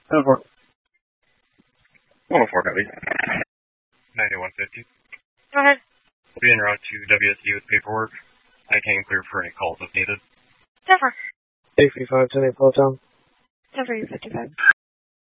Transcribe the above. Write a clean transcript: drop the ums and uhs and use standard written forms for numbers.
10-4. 104, copy. 9150. Go ahead. We'll be en route to WSD with paperwork. I can clear for any calls if needed. 10-4. 855, 10-8, Town. 10-4, 55.